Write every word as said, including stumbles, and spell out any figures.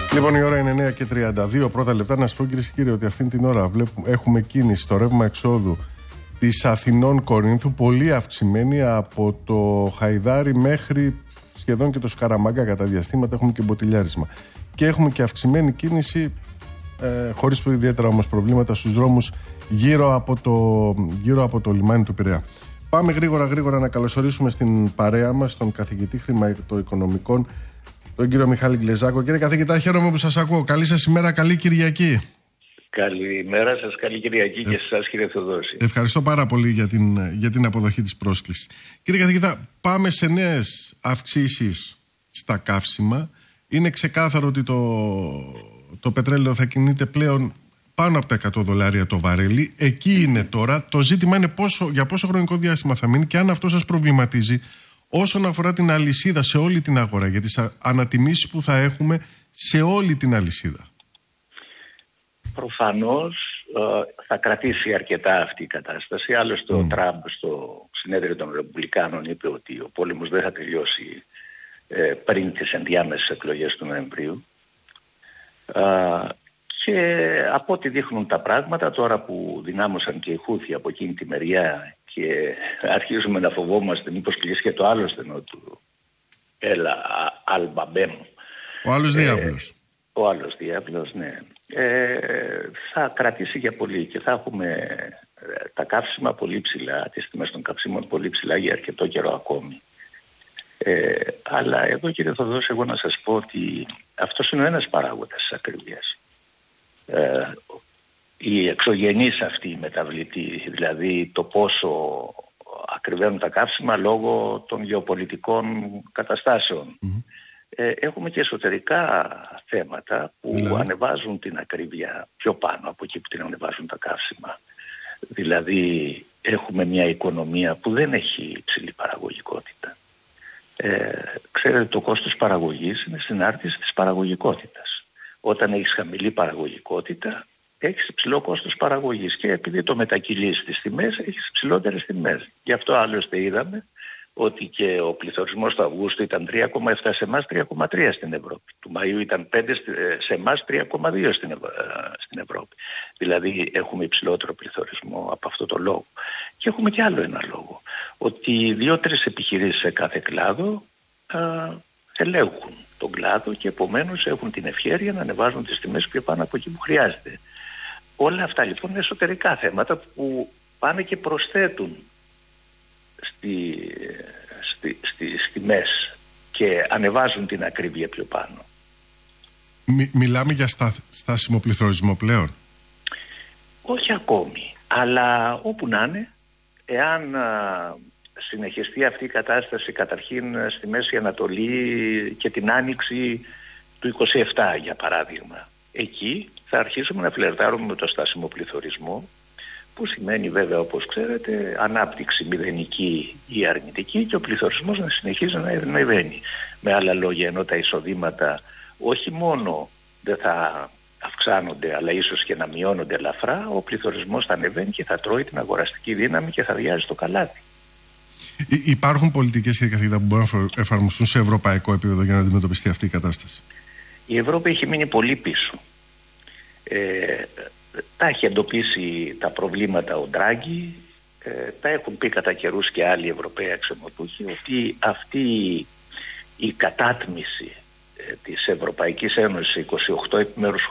Λοιπόν, η ώρα είναι εννιά και τριάντα δύο. Πρώτα λεπτά να σας πω, κυρίες και κύριοι, ότι αυτήν την ώρα βλέπουμε, έχουμε κίνηση στο ρεύμα εξόδου της Αθηνών Κορίνθου πολύ αυξημένη από το Χαϊδάρι μέχρι σχεδόν και το Σκαραμάγκα κατά διαστήματα. Έχουμε και μποτιλιάρισμα. Και έχουμε και αυξημένη κίνηση, ε, χωρίς ιδιαίτερα όμως προβλήματα, στους δρόμους γύρω από το, γύρω από το λιμάνι του Πειραιά. Πάμε γρήγορα γρήγορα να καλωσορίσουμε στην παρέα μας τον καθηγητή χρηματοοικονομικών, τον κύριο Μιχάλη Γκλεζάκο. Κύριε καθηγητά, χαίρομαι που σας ακούω. Καλή σας ημέρα, καλή Κυριακή. Καλημέρα σας, καλή Κυριακή και σε εσάς, κύριε Θεοδόση. Ευχαριστώ πάρα πολύ για την, για την αποδοχή της πρόσκλησης. Κύριε καθηγητά, πάμε σε νέες αυξήσεις στα καύσιμα. Είναι ξεκάθαρο ότι το, το πετρέλαιο θα κινείται πλέον πάνω από τα εκατό δολάρια το βαρέλι. Εκεί είναι τώρα. Το ζήτημα είναι πόσο, για πόσο χρονικό διάστημα θα μείνει και αν αυτό σας προβληματίζει όσον αφορά την αλυσίδα σε όλη την αγορά, για τις ανατιμήσεις που θα έχουμε σε όλη την αλυσίδα. Προφανώς ε, θα κρατήσει αρκετά αυτή η κατάσταση. Άλλωστε mm. ο Τραμπ στο συνέδριο των Ρεπουμπλικάνων είπε ότι ο πόλεμος δεν θα τελειώσει ε, πριν τις ενδιάμεσες εκλογές του Νοεμβρίου. Ε, και από ό,τι δείχνουν τα πράγματα, τώρα που δυνάμωσαν και οι Χούθοι από εκείνη τη μεριά και αρχίζουμε να φοβόμαστε μήπως κλείσει και το άλλο στενό του Έλα Αλμπαμπέμ. Ο άλλος διάβλος. Ε, ο άλλος διάβλος, ναι. Ε, θα κρατήσει για πολύ και θα έχουμε ε, τα καύσιμα πολύ ψηλά, τις τιμές των καυσίμων πολύ ψηλά για αρκετό καιρό ακόμη. Ε, αλλά εδώ, κύριε Θοδόση, εγώ να σας πω ότι αυτός είναι ο ένας παράγοντας της ακρίβειας. Ε, η εξωγενής αυτή η μεταβλητή, δηλαδή το πόσο ακριβένουν τα καύσιμα λόγω των γεωπολιτικών καταστάσεων. Mm-hmm. Ε, έχουμε και εσωτερικά θέματα που δηλαδή ανεβάζουν την ακρίβεια πιο πάνω από εκεί που την ανεβάζουν τα καύσιμα. Δηλαδή έχουμε μια οικονομία που δεν έχει υψηλή παραγωγικότητα. Ε, ξέρετε, το κόστος παραγωγής είναι συνάρτηση της παραγωγικότητας. Όταν έχεις χαμηλή παραγωγικότητα, έχεις υψηλό κόστος παραγωγής και επειδή το μετακυλείς στις τιμές, έχεις υψηλότερες τιμές. Γι' αυτό άλλωστε είδαμε ότι και ο πληθωρισμός του Αυγούστου ήταν τρία κόμμα επτά σε εμάς, τρία κόμμα τρία στην Ευρώπη. Του Μαΐου ήταν πέντε σε εμάς, τρία κόμμα δύο στην, Ευ... στην Ευρώπη. Δηλαδή έχουμε υψηλότερο πληθωρισμό από αυτό το λόγο. Και έχουμε και άλλο ένα λόγο. Ότι δύο-τρεις επιχειρήσεις σε κάθε κλάδο α, ελέγχουν τον κλάδο και επομένως έχουν την ευχέρεια να ανεβάζουν τις τιμές πιο πάνω από εκεί που χρειάζεται. Όλα αυτά λοιπόν είναι εσωτερικά θέματα που πάνε και προσθέτουν Στη, στη, στη, στη μέση και ανεβάζουν την ακρίβεια πιο πάνω. Μι, μιλάμε για στα, στάσιμο πληθωρισμό πλέον? Όχι ακόμη, αλλά όπου να είναι, εάν α, συνεχιστεί αυτή η κατάσταση καταρχήν στη Μέση Ανατολή και την άνοιξη του είκοσι επτά για παράδειγμα, εκεί θα αρχίσουμε να φλερτάρουμε με το στάσιμο πληθωρισμό, που σημαίνει βέβαια, όπως ξέρετε, ανάπτυξη μηδενική ή αρνητική και ο πληθωρισμός να συνεχίζει να ανεβαίνει. Με άλλα λόγια, ενώ τα εισοδήματα όχι μόνο δεν θα αυξάνονται αλλά ίσως και να μειώνονται ελαφρά, ο πληθωρισμός θα ανεβαίνει και θα τρώει την αγοραστική δύναμη και θα διάζει το καλάθι. Υ- υπάρχουν πολιτικές, κύριε καθηγητά, που μπορούν να εφαρμοστούν σε ευρωπαϊκό επίπεδο για να αντιμετωπιστεί αυτή η κατάσταση? Η Ευρώπη έχει μείνει πολύ πίσω. Ε, τα έχει εντοπίσει τα προβλήματα ο Ντράγκη, ε, τα έχουν πει κατά καιρούς και άλλοι Ευρωπαίοι αξιωματούχοι, ότι αυτή η κατάτμιση ε, της Ευρωπαϊκής Ένωσης σε είκοσι οκτώ επιμέρους